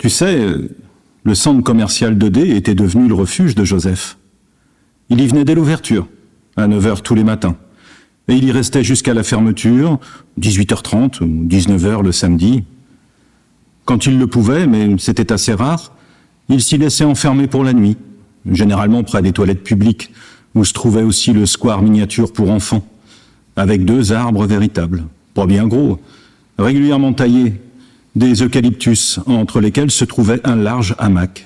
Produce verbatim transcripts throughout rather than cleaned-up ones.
Tu sais, le centre commercial de D était devenu le refuge de Joseph. Il y venait dès l'ouverture, à neuf heures tous les matins. Et il y restait jusqu'à la fermeture, dix-huit heures trente ou dix-neuf heures le samedi. Quand il le pouvait, mais c'était assez rare, il s'y laissait enfermer pour la nuit, généralement près des toilettes publiques, où se trouvait aussi le square miniature pour enfants, avec deux arbres véritables, pas bien gros, régulièrement taillés, des eucalyptus, entre lesquels se trouvait un large hamac.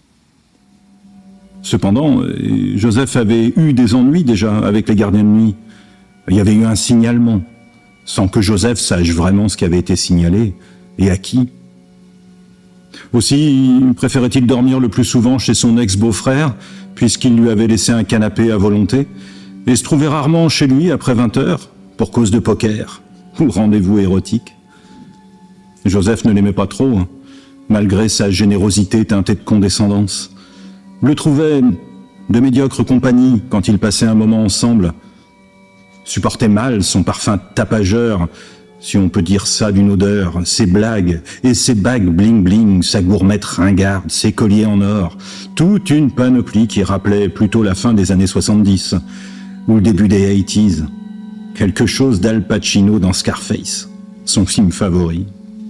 Cependant, Joseph avait eu des ennuis déjà avec les gardiens de nuit. Il y avait eu un signalement, sans que Joseph sache vraiment ce qui avait été signalé et à qui. Aussi, préférait-il dormir le plus souvent chez son ex-beau-frère, puisqu'il lui avait laissé un canapé à volonté, et se trouvait rarement chez lui après vingt heures, pour cause de poker ou rendez-vous érotique. Joseph ne l'aimait pas trop, hein, malgré sa générosité teintée de condescendance. Le trouvait de médiocre compagnie quand ils passaient un moment ensemble, supportait mal son parfum tapageur, si on peut dire ça d'une odeur, ses blagues et ses bagues bling-bling, sa gourmette ringarde, ses colliers en or, toute une panoplie qui rappelait plutôt la fin des années soixante-dix ou le début des eighties, quelque chose d'Al Pacino dans Scarface, son film favori.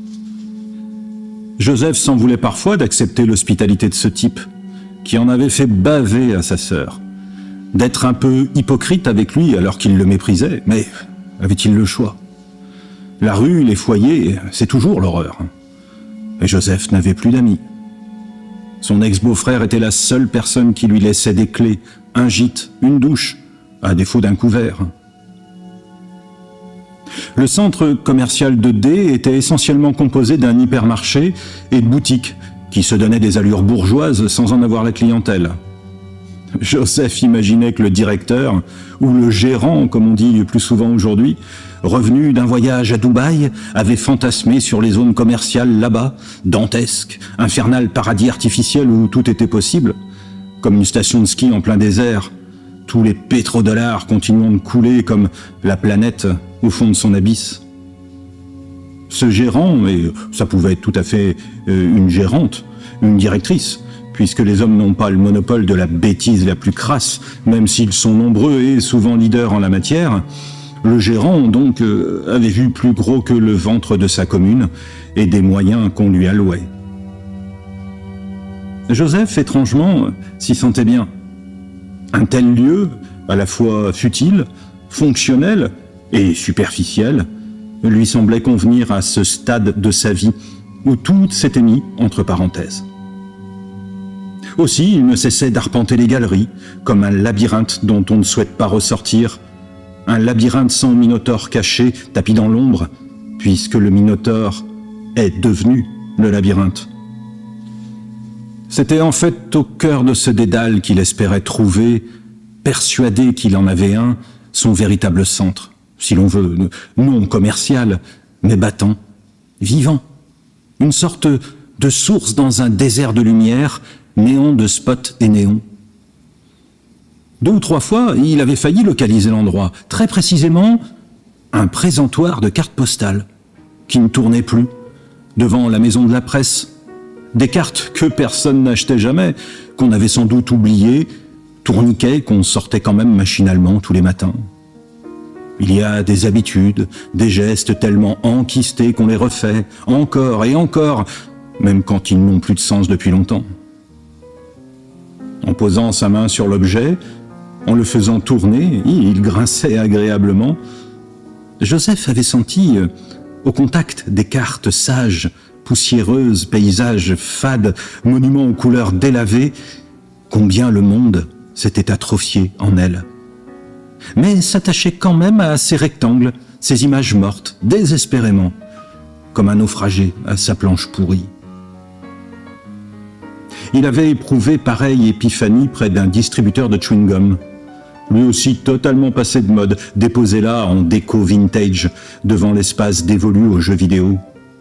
Joseph s'en voulait parfois d'accepter l'hospitalité de ce type, qui en avait fait baver à sa sœur, d'être un peu hypocrite avec lui alors qu'il le méprisait, mais avait-il le choix? La rue, les foyers, c'est toujours l'horreur. Et Joseph n'avait plus d'amis. Son ex-beau-frère était la seule personne qui lui laissait des clés, un gîte, une douche, à défaut d'un couvert. Le centre commercial de D était essentiellement composé d'un hypermarché et de boutiques qui se donnaient des allures bourgeoises sans en avoir la clientèle. Joseph imaginait que le directeur, ou le gérant, comme on dit plus souvent aujourd'hui, revenu d'un voyage à Dubaï, avait fantasmé sur les zones commerciales là-bas, dantesques, infernal paradis artificiel où tout était possible, comme une station de ski en plein désert, tous les pétrodollars continuant de couler comme la planète au fond de son abysse. Ce gérant, et ça pouvait être tout à fait une gérante, une directrice, puisque les hommes n'ont pas le monopole de la bêtise la plus crasse, même s'ils sont nombreux et souvent leaders en la matière, le gérant, donc, avait vu plus gros que le ventre de sa commune et des moyens qu'on lui allouait. Joseph, étrangement, s'y sentait bien. Un tel lieu, à la fois futile, fonctionnel et superficiel, lui semblait convenir à ce stade de sa vie où tout s'était mis entre parenthèses. Aussi, il ne cessait d'arpenter les galeries, comme un labyrinthe dont on ne souhaite pas ressortir, un labyrinthe sans minotaure caché, tapis dans l'ombre, puisque le minotaure est devenu le labyrinthe. C'était en fait au cœur de ce dédale qu'il espérait trouver, persuadé qu'il en avait un, son véritable centre, si l'on veut, non commercial, mais battant, vivant, une sorte de source dans un désert de lumière, néon de spots et néons. Deux ou trois fois, il avait failli localiser l'endroit, très précisément un présentoir de cartes postales, qui ne tournait plus, devant la maison de la presse, des cartes que personne n'achetait jamais, qu'on avait sans doute oubliées, tourniquets qu'on sortait quand même machinalement tous les matins. Il y a des habitudes, des gestes tellement enquistés qu'on les refait, encore et encore, même quand ils n'ont plus de sens depuis longtemps. En posant sa main sur l'objet, en le faisant tourner, il grinçait agréablement. Joseph avait senti, au contact des cartes sages, poussiéreuses, paysages fades, monuments aux couleurs délavées, combien le monde s'était atrophié en elle. Mais s'attachait quand même à ces rectangles, ces images mortes, désespérément, comme un naufragé à sa planche pourrie. Il avait éprouvé pareille épiphanie près d'un distributeur de chewing-gum, lui aussi totalement passé de mode, déposé là en déco vintage, devant l'espace dévolu aux jeux vidéo.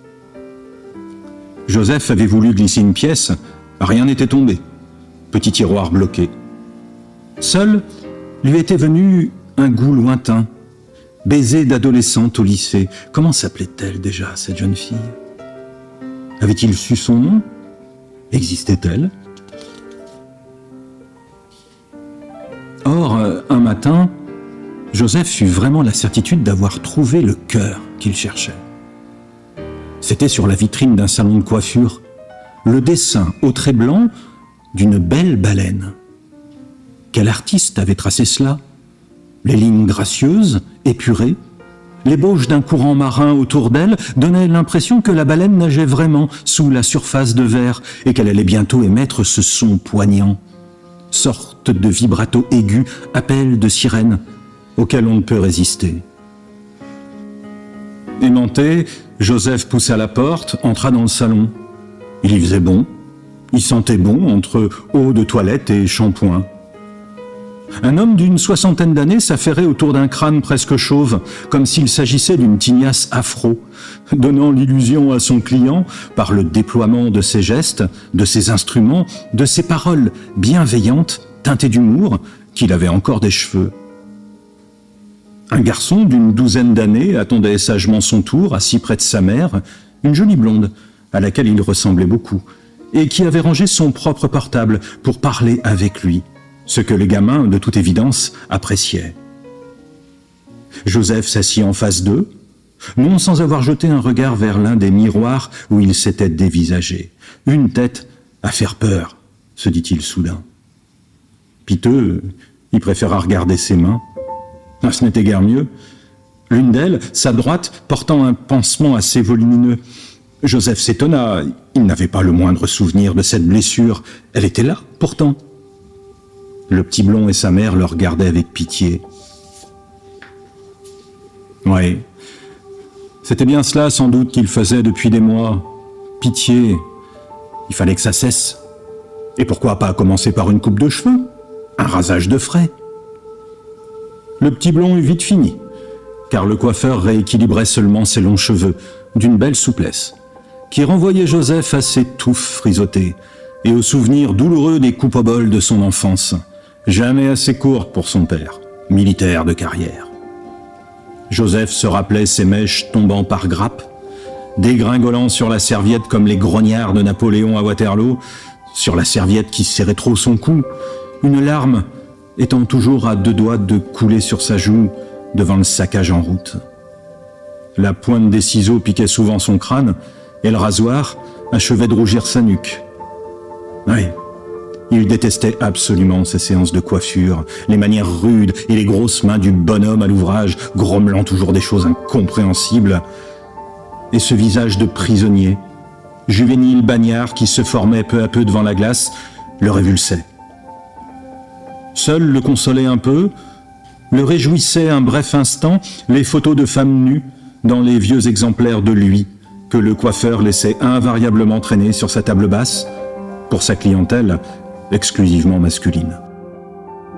Joseph avait voulu glisser une pièce, rien n'était tombé. Petit tiroir bloqué. Seul lui était venu un goût lointain, baiser d'adolescente au lycée. Comment s'appelait-elle déjà, cette jeune fille? Avait-il su son nom? existait-elle? Or, un matin, Joseph eut vraiment la certitude d'avoir trouvé le cœur qu'il cherchait. C'était sur la vitrine d'un salon de coiffure, le dessin au trait blanc d'une belle baleine. Quel artiste avait tracé cela? Les lignes gracieuses, épurées, l'ébauche d'un courant marin autour d'elle donnait l'impression que la baleine nageait vraiment sous la surface de verre et qu'elle allait bientôt émettre ce son poignant, sorte de vibrato aigu, appel de sirène, auquel on ne peut résister. Aimanté, Joseph poussa la porte, entra dans le salon. Il y faisait bon, il sentait bon entre eau de toilette et shampoing. Un homme d'une soixantaine d'années s'affairait autour d'un crâne presque chauve, comme s'il s'agissait d'une tignasse afro, donnant l'illusion à son client, par le déploiement de ses gestes, de ses instruments, de ses paroles bienveillantes, teintées d'humour, qu'il avait encore des cheveux. Un garçon d'une douzaine d'années attendait sagement son tour, assis près de sa mère, une jolie blonde, à laquelle il ressemblait beaucoup, et qui avait rangé son propre portable pour parler avec lui, ce que les gamins, de toute évidence, appréciaient. Joseph s'assit en face d'eux, non sans avoir jeté un regard vers l'un des miroirs où il s'était dévisagé. Une tête à faire peur, se dit-il soudain. Piteux, il préféra regarder ses mains. Ah, ce n'était guère mieux. L'une d'elles, sa droite, portant un pansement assez volumineux. Joseph s'étonna, il n'avait pas le moindre souvenir de cette blessure. Elle était là, pourtant. Le petit blond et sa mère le regardaient avec pitié. Oui, c'était bien cela sans doute qu'il faisait depuis des mois. Pitié, il fallait que ça cesse. Et pourquoi pas commencer par une coupe de cheveux? Un rasage de frais? Le petit blond eut vite fini, car le coiffeur rééquilibrait seulement ses longs cheveux, d'une belle souplesse, qui renvoyait Joseph à ses touffes frisottées et aux souvenirs douloureux des coupes au bol de son enfance, jamais assez courtes pour son père, militaire de carrière. Joseph se rappelait ses mèches tombant par grappes, dégringolant sur la serviette comme les grognards de Napoléon à Waterloo, sur la serviette qui serrait trop son cou, une larme étant toujours à deux doigts de couler sur sa joue devant le saccage en route. La pointe des ciseaux piquait souvent son crâne, et le rasoir achevait de rougir sa nuque. Oui, il détestait absolument ces séances de coiffure, les manières rudes et les grosses mains du bonhomme à l'ouvrage, grommelant toujours des choses incompréhensibles, et ce visage de prisonnier, juvénile bagnard qui se formait peu à peu devant la glace, le révulsait. Seul le consolait un peu, le réjouissait un bref instant les photos de femmes nues dans les vieux exemplaires de lui que le coiffeur laissait invariablement traîner sur sa table basse pour sa clientèle exclusivement masculine.